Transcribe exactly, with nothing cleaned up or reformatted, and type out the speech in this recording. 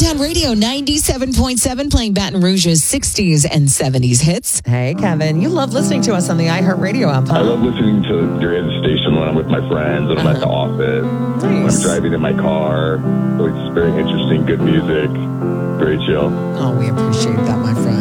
Downtown Radio ninety-seven point seven, playing Baton Rouge's sixties and seventies hits. Hey, Kevin, you love listening to us on the iHeartRadio app, huh? I love listening to your station when I'm with my friends and I'm uh-huh. at the office. Nice. When I'm driving in my car. So it's very interesting, good music, very chill. Oh, we appreciate that, my friend.